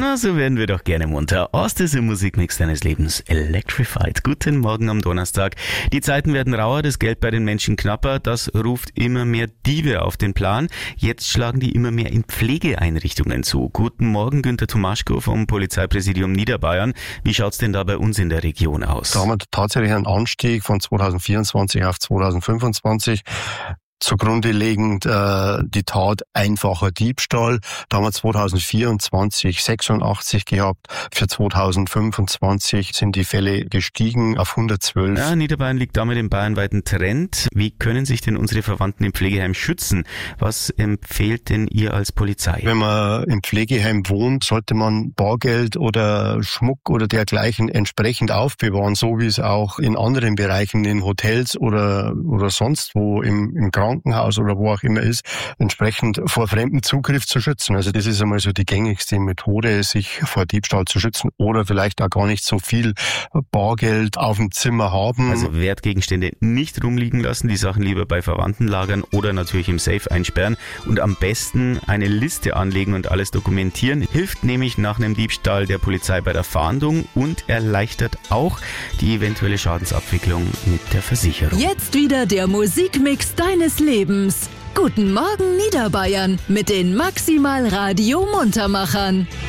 Na, so werden wir doch gerne munter. Ost ist im Musikmix deines Lebens Electrified. Guten Morgen am Donnerstag. Die Zeiten werden rauer, das Geld bei den Menschen knapper. Das ruft immer mehr Diebe auf den Plan. Jetzt schlagen die immer mehr in Pflegeeinrichtungen zu. Guten Morgen, Günther Tomaschko vom Polizeipräsidium Niederbayern. Wie schaut's denn da bei uns in der Region aus? Da haben wir tatsächlich einen Anstieg von 2024 auf 2025. Zugrunde liegend die Tat einfacher Diebstahl. Da haben wir 2024 86 gehabt. Für 2025 sind die Fälle gestiegen auf 112. Ja, Niederbayern liegt damit im bayernweiten Trend. Wie können sich denn unsere Verwandten im Pflegeheim schützen? Was empfehlt denn ihr als Polizei? Wenn man im Pflegeheim wohnt, sollte man Bargeld oder Schmuck oder dergleichen entsprechend aufbewahren, so wie es auch in anderen Bereichen, in Hotels oder sonst wo im Krankenhaus oder wo auch immer ist, entsprechend vor fremdem Zugriff zu schützen. Also das ist einmal so die gängigste Methode, sich vor Diebstahl zu schützen oder vielleicht auch gar nicht so viel Bargeld auf dem Zimmer haben. Also Wertgegenstände nicht rumliegen lassen, die Sachen lieber bei Verwandten lagern oder natürlich im Safe einsperren und am besten eine Liste anlegen und alles dokumentieren. Hilft nämlich nach einem Diebstahl der Polizei bei der Fahndung und erleichtert auch die eventuelle Schadensabwicklung mit der Versicherung. Jetzt wieder der Musikmix deines Lebens. Guten Morgen Niederbayern mit den Maximal Radio Muntermachern.